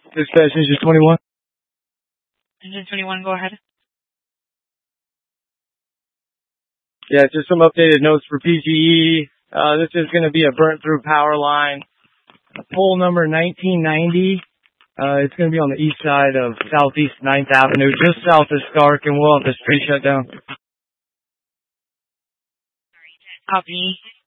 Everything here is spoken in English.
Dispatch Engine 21. Engine 21, go ahead. Yeah, just some updated notes for PGE. This is going to be a burnt through power line. Pole number 1990. It's going to be on the east side of Southeast 9th Avenue, just south of Stark, and we'll have the street shut down. Copy.